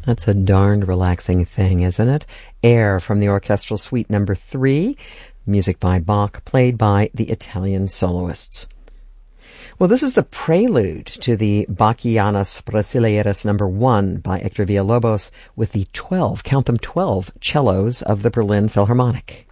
That's a darned relaxing thing, isn't it? Air from the Orchestral Suite No. 3, music by Bach, played by the Italian soloists. Well, this is the prelude to the Bachianas Brasileiras No. 1 by Hector Villalobos with the 12 cellos of the Berlin Philharmonic.